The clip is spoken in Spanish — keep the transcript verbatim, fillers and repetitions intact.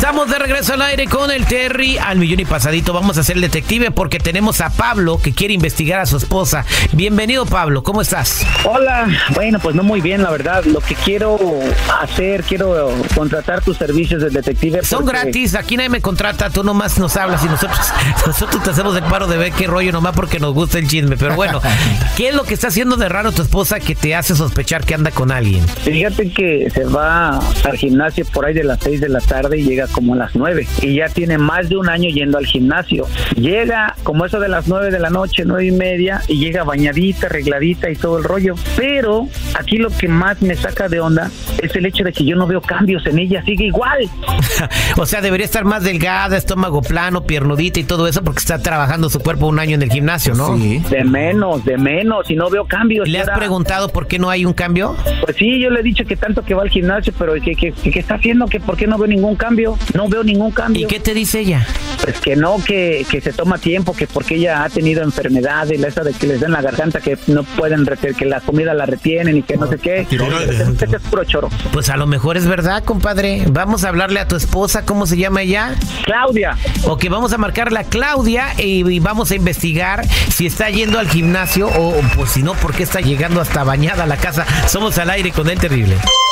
Estamos de regreso al aire con el Terry al millón y pasadito. Vamos a ser detective porque tenemos a Pablo que quiere investigar a su esposa. Bienvenido, Pablo, ¿cómo estás? Hola, bueno, pues no muy bien, la verdad. Lo que quiero hacer, quiero contratar tus servicios de detective. Son porque... gratis, aquí nadie me contrata, tú nomás nos hablas y nosotros nosotros te hacemos el paro de ver qué rollo nomás porque nos gusta el chisme. Pero bueno, ¿qué es lo que está haciendo de raro tu esposa que te hace sospechar que anda con alguien? Fíjate que se va al gimnasio por ahí de las seis de la tarde y llega como a las nueve. Y ya tiene más de un año yendo al gimnasio. Llega como eso de las nueve de la noche, nueve y media, y llega bañadita, arregladita y todo el rollo. Pero aquí lo que más me saca de onda es el hecho de que yo no veo cambios en ella, sigue igual. O sea, debería estar más delgada, estómago plano, piernudita y todo eso porque está trabajando su cuerpo un año en el gimnasio, ¿no? Sí. De menos, de menos, y no veo cambios. ¿Le has ahora... preguntado por qué no hay un cambio? Pues sí, yo le he dicho que tanto que va al gimnasio, pero que, que, que está haciendo, que por qué no veo ningún cambio, no veo ningún cambio. ¿Y qué te dice ella? Pues que no, que, que se toma tiempo, que porque ella ha tenido enfermedades, esa de que les den la garganta, que no pueden retener, que la comida la retienen y que no sé qué. Ese es puro choro. Pues a lo mejor es verdad, compadre. Vamos a hablarle a tu esposa, ¿cómo se llama ella? Claudia. Ok, vamos a marcarle a Claudia y, y vamos a investigar si está yendo al gimnasio o, pues si no, por qué está llegando hasta bañada a la casa. Somos al aire con el terrible.